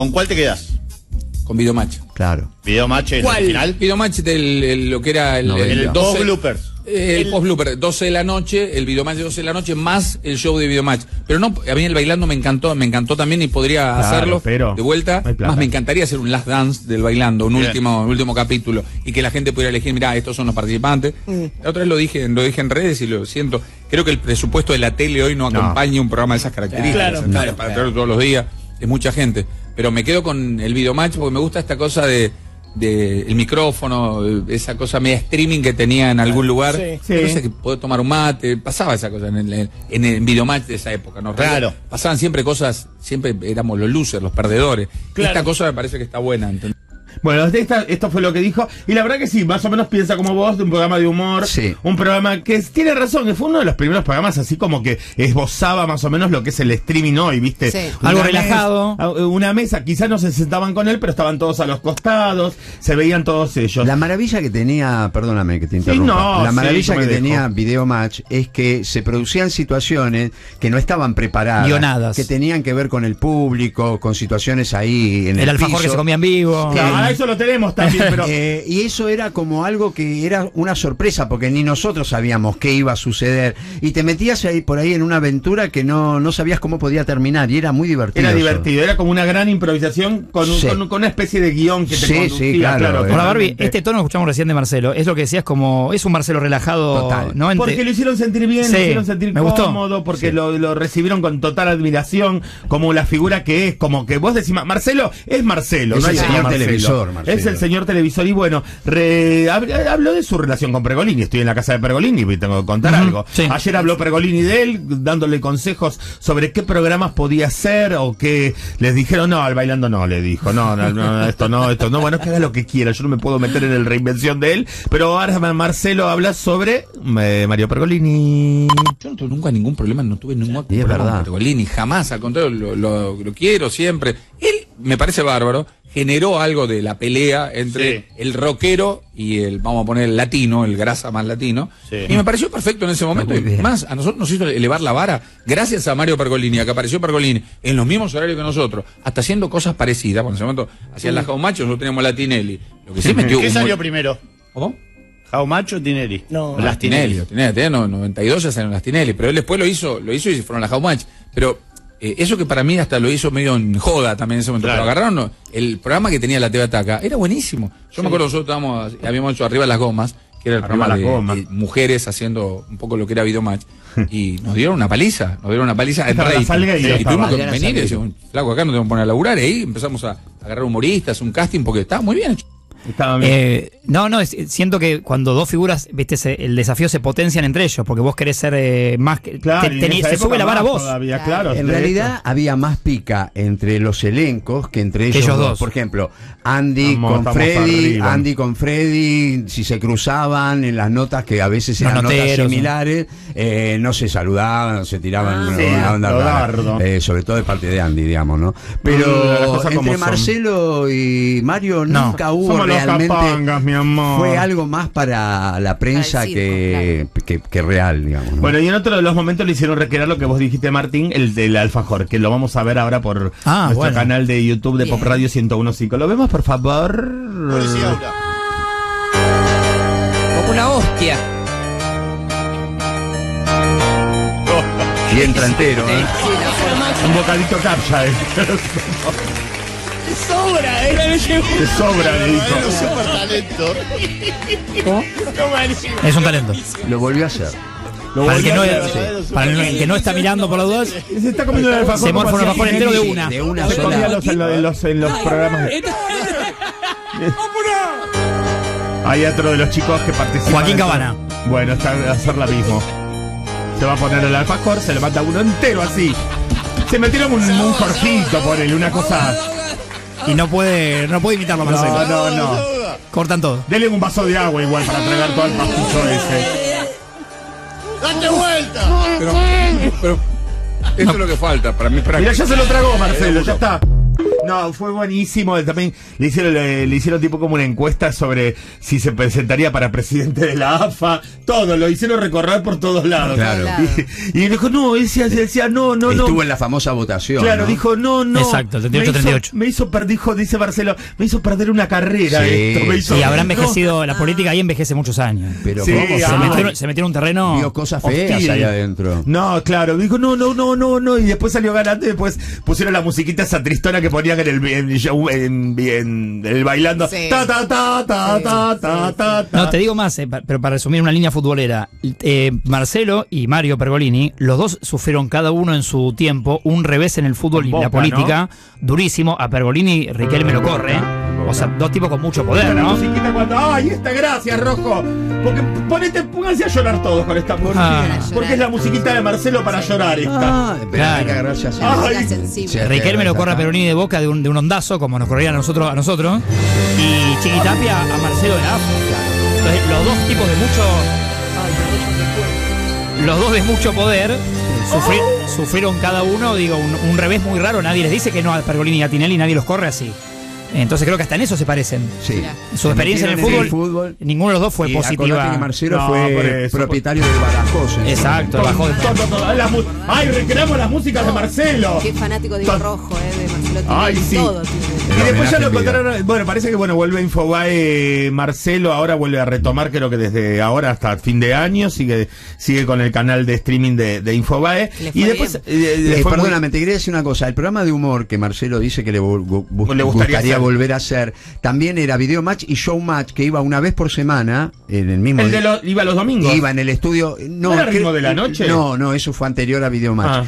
¿Con cuál te quedás? Con Videomatch. Claro. ¿Videomatch en el final? Videomatch lo que era el 12, post-bloopers. El post-blooper, 12 de la noche, el Videomatch de 12 de la noche, más el show de Videomatch. Pero no, a mí el bailando me encantó también y podría hacerlo de vuelta. Más me encantaría hacer un last dance del bailando, un último capítulo, y que la gente pudiera elegir, mirá, estos son los participantes. La otra vez lo dije en redes y lo siento. Creo que el presupuesto de la tele hoy no acompaña un programa de esas características. Claro, para traerlo todos los días, es mucha gente. Pero me quedo con el Videomatch porque me gusta esta cosa de el micrófono, esa cosa media streaming que tenía en algún lugar. Cosa que puedo tomar un mate, pasaba esa cosa en el Videomatch de esa época, ¿no? Claro. Pasaban siempre cosas, siempre éramos los losers, los perdedores. Esta cosa me parece que está buena, ¿entendés? Bueno, esto fue lo que dijo. Y la verdad que sí, más o menos piensa como vos, de un programa de humor. Sí. Un programa que tiene razón, que fue uno de los primeros programas así como que esbozaba más o menos lo que es el streaming hoy, ¿viste? Sí. Algo relajado. Una mesa, quizás no se sentaban con él, pero estaban todos a los costados, se veían todos ellos. La maravilla que tenía, perdóname que te interrumpa, la maravilla que tenía Videomatch es que se producían situaciones que no estaban preparadas. Guionadas. Que tenían que ver con el público, con situaciones ahí en el alfajor piso, que se comía en vivo. Claro, eso lo tenemos también, pero... y eso era como algo que era una sorpresa, porque ni nosotros sabíamos qué iba a suceder. Y te metías ahí por ahí en una aventura que no sabías cómo podía terminar, y era muy divertido. Era divertido, era como una gran improvisación con una especie de guión que te conducía. Sí, claro. Ahora, Barbie, este tono que escuchamos recién de Marcelo, es lo que decías, como es un Marcelo relajado. Total. ¿No? Porque lo hicieron sentir bien, lo hicieron sentir cómodo, porque lo recibieron con total admiración, como la figura que es, como que vos decís, Marcelo es Marcelo, es no el señor televisor, Marcelo. Es el señor televisor. Y bueno, habló de su relación con Pergolini. Estoy en la casa de Pergolini y tengo que contar algo. Sí. Ayer habló Pergolini de él, dándole consejos sobre qué programas podía hacer, o que les dijeron, no, al bailando no, le dijo, esto no, bueno, que haga lo que quiera, yo no me puedo meter en el reinvención de él, pero ahora Marcelo habla sobre Mario Pergolini. Yo no tuve nunca ningún problema, no tuve ningún problema con Pergolini, jamás, al contrario, lo quiero siempre. Él me parece bárbaro. Generó algo de la pelea entre el rockero y vamos a poner el latino, el grasa más latino. Sí. Y me pareció perfecto en ese momento. Y más, a nosotros nos hizo elevar la vara gracias a Mario Pergolini, a que apareció Pergolini en los mismos horarios que nosotros, hasta haciendo cosas parecidas. Porque en ese momento hacían las Jaumacho, nosotros teníamos la Tinelli. Lo que sí metió. ¿Qué salió primero? ¿Cómo? ¿Jaumacho o Tinelli? No, las Tinelli. En 92 ya salieron las Tinelli, pero él después lo hizo y se fueron las Jaumacho. Pero eso que para mí hasta lo hizo medio en joda también en ese momento. Claro. Pero agarraron el programa que tenía la TV Ataca, era buenísimo. Yo me acuerdo, nosotros habíamos hecho Arriba las Gomas, que era el programa de mujeres haciendo un poco lo que era Videomatch, y nos dieron una paliza en rating. Y tuvimos que venir y decir, flaco, acá nos tenemos que poner a laburar, y ahí empezamos a agarrar humoristas, un casting, porque estaba muy bien hecho. Siento que cuando dos figuras, viste, el desafío se potencian entre ellos, porque vos querés ser más que se sube la vara vos. Todavía, claro, en realidad había más pica entre los elencos que entre ellos dos. Por ejemplo, Andy con Freddy, si se cruzaban en las notas, que a veces eran notas similares, no se saludaban, se tiraban una onda, sobre todo de parte de Andy, digamos, ¿no? Pero entre Marcelo y Mario nunca hubo realmente, mi amor. Fue algo más para la prensa que real, digamos, ¿no? Bueno, y en otro de los momentos le hicieron recrear lo que vos dijiste, Martín, el del alfajor, que lo vamos a ver ahora por nuestro canal de YouTube de Pop Radio 101.5. ¿Lo vemos, por favor? Como una hostia. Y entra entero, un bocadito capsa, Te sobra, Te sobra, le dijo. Es un super talento. ¿Cómo? Es un talento. Lo volvió a hacer. Para el que no está mirando por las dudas, se está comiendo el alfajor. Se morfa un alfajor entero de una se comía en los programas. Hay otro de los chicos que participa. Joaquín Cabana. Bueno, está a hacer la mismo. Se va a poner el alfajor, se le mata uno entero así. Se metieron un Jorgito por él, una cosa. Y no puede imitarlo, Marcelo. No. Cortan todo. Dele un vaso de agua igual para tragar todo el pastucho ese. ¡Date vuelta! Pero esto es lo que falta para mí. Mira, ya se lo tragó, Marcelo, ya está. No, fue buenísimo. También le hicieron tipo como una encuesta sobre si se presentaría para presidente de la AFA. Todo, lo hicieron recorrer por todos lados. Claro. Y dijo, no, decía, no. Estuvo en la famosa votación. Claro, ¿no? Dijo, no. Exacto, 38-38. Dijo, dice Marcelo, me hizo perder una carrera esto. Y habrá envejecido, la política ahí envejece muchos años. Pero sí, se metió en un terreno. Vio cosas feas ahí adentro. No, claro, dijo, no. Y después salió ganando y después pusieron la musiquita esa tristona que ponían en el bailando. Sí. No, te digo más, pero para resumir una línea futbolera, Marcelo y Mario Pergolini, los dos sufrieron cada uno en su tiempo un revés en el fútbol y la política, ¿no? Durísimo. A Pergolini, Riquelme lo corre. O sea, dos tipos con mucho poder, ¿no? La musiquita cuando, ¡ay, esta gracia, Rojo! Porque pónganse a llorar todos con esta música. Porque es la musiquita de Marcelo para llorar esta. Claro. Que agarrarse así. Riquelme lo corre a Pergolini de Boca de un ondazo, como nos corría a nosotros. Y Chiquitapia a Marcelo de la AFA. Entonces, los dos tipos de mucho poder sufrieron cada uno, digo, un revés muy raro. Nadie les dice que no a Pergolini y a Tinelli, nadie los corre así. Entonces creo que hasta en eso se parecen. Sí. Su experiencia en el fútbol, ninguno de los dos fue positiva. Que Marcelo fue propietario del Badajoz. Exacto, bajó de ¡ay, recreamos las músicas de Marcelo! Qué fanático de Rojo, de Marcelo. ¡Ay, sí! Todo, y después ya lo encontraron. Bueno, parece que vuelve a Infobae Marcelo, ahora vuelve a retomar, creo que desde ahora hasta fin de año, sigue con el canal de streaming de Infobae. Y después perdóname, te quería decir una cosa, el programa de humor que Marcelo dice que le gustaría volver a hacer, también era Video Match y Show Match, que iba una vez por semana en el mismo iba los domingos. Iba en el estudio. ¿No era Ritmo de la Noche? No, eso fue anterior a Video Match.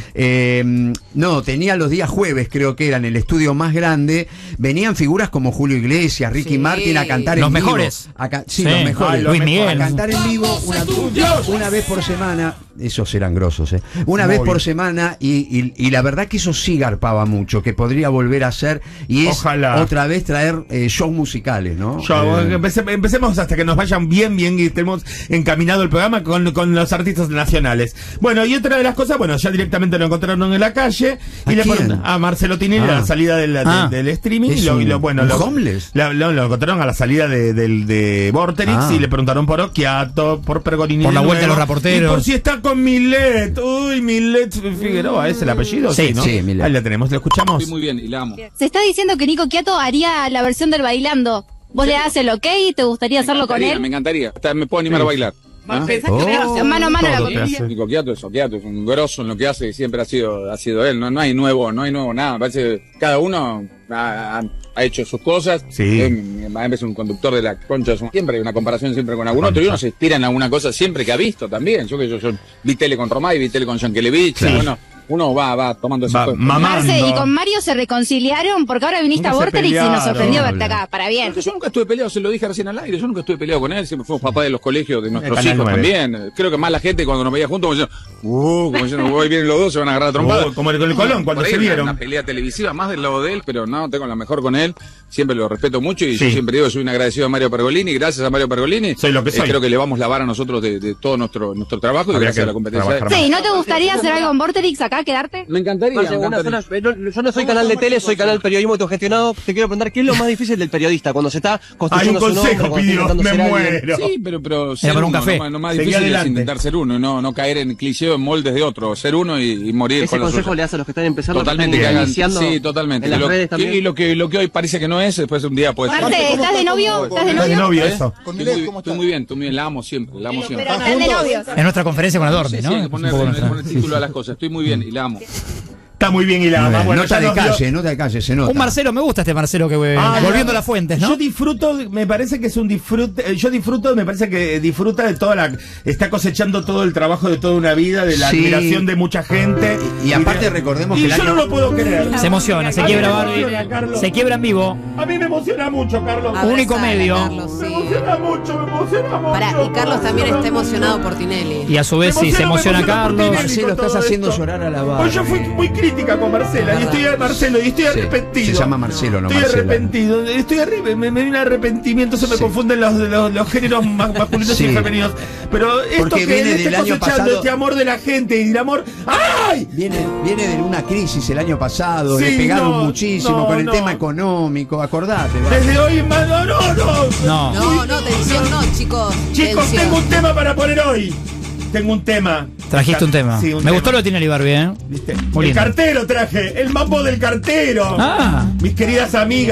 No, tenía los días jueves, creo que era en el estudio más grande. Venían figuras como Julio Iglesias, Ricky Martin a cantar en vivo. Los mejores. Los mejores. Luis Miguel. A cantar en vivo una vez por semana. Esos eran grosos, una vez por semana, y la verdad que eso sí garpaba mucho, que podría volver a hacer, y es otra vez traer shows musicales, ¿no? Empecemos hasta que nos vayan bien y estemos encaminado el programa con los artistas nacionales. Bueno, y otra de las cosas, ya directamente lo encontraron en la calle y le ponen a Marcelo Tinelli a la salida del streaming ¿homeless? Lo encontraron a la salida de Vorterix y le preguntaron por Occhiato, por Pergolini, por la vuelta de los reporteros, y por si está con Milet. Uy, Milet Figueroa, ¿es el apellido? Sí, ¿no? Sí, Milet. Ahí la tenemos, ¿la escuchamos? Sí, muy bien, y la amo. Se está diciendo que Nico Quiato haría la versión del Bailando. ¿Vos le das el ok? ¿Te gustaría hacerlo con él? Me encantaría. Me puedo animar a bailar. Mano a mano la competencia. Nico Quiato es un grosso en lo que hace, siempre ha sido él. No hay nuevo nada. Parece que cada uno ha hecho sus cosas. Sí. Es un conductor de la concha. Siempre hay una comparación siempre con algún otro. Y uno se estira en alguna cosa siempre que ha visto también. Yo vi tele con Romay, vi tele con Yankelevich. Sí. Uno va tomando esas cosas. Marce, ¿y con Mario se reconciliaron? Porque ahora viniste a Vorterix y nos sorprendió verte acá, para bien. Porque yo nunca estuve peleado, se lo dije recién al aire, yo nunca estuve peleado con él, siempre fuimos papás de los colegios de nuestros hijos también. Creo que más la gente cuando nos veía juntos, como diciendo, voy bien los dos, se van a agarrar a trompadas. Como el Colón, cuando se vieron. Una pelea televisiva, más del lado de él, pero no, tengo la mejor con él, siempre lo respeto mucho y yo siempre digo que soy un agradecido a Mario Pergolini, gracias a Mario Pergolini. Soy lo que soy. Creo que le vamos a lavar a nosotros de todo nuestro trabajo y gracias a la competencia. Sí, ¿no te gustaría hacer algo en Vorterix acá, quedarte? Me encantaría. Yo no soy canal de tele, soy canal periodismo autogestionado. Te quiero preguntar, ¿qué es lo más difícil del periodista cuando se está construyendo su nombre? Me muero. Sí, pero ser uno, un café. Lo más difícil es intentar ser uno, no caer en cliché o en moldes de otro, ser uno y morir con ese consejo le hace a los que están empezando, totalmente, que están iniciando. Sí, totalmente. En las redes también. Y lo que hoy parece que no es, después un día puede ser. Marce, ¿estás de novio? ¿Estás de novio eso? Estoy muy bien, la amo siempre, ¿Estás de novio? En nuestra conferencia con Adorni, ¿no? Sí, hay que poner título a las cosas, estoy muy bien y la amo. Está muy bien hilada. Nota de calle, se nota. Un Marcelo, me gusta este Marcelo que volviendo a las fuentes, ¿no? Yo disfruto, me parece que es un disfrute, me parece que disfruta de está cosechando todo el trabajo de toda una vida, de la admiración de mucha gente. Y aparte recordemos que yo no lo puedo creer. Se emociona, se quiebra Barbie, se quiebra en vivo. A mí me emociona mucho, Carlos. Único medio. Carlos, sí. Me emociona mucho. Y Carlos también está emocionado por Tinelli. Y a su vez, si se emociona Carlos. Marcelo, estás haciendo llorar a la barra. Pues yo fui muy crítico política con Marcela. Y estoy arrepentido. Se llama Marcelo, no Estoy Marcela. arrepentido. Me viene un arrepentimiento. Se me confunden los géneros masculinos y femeninos. Pero esto porque que viene del año pasado, este amor de la gente y el amor. ¡Ay! Viene de una crisis el año pasado. Le pegaron muchísimo con el tema económico. Acordate. Desde hoy en más. No, tensión no, chicos. Chicos, tengo un tema para poner hoy. Tengo un tema. Trajiste un tema. Sí, me gustó lo de Tinelli Barbie, ¿eh? El cartero traje. El mambo del cartero. Mis queridas amigas.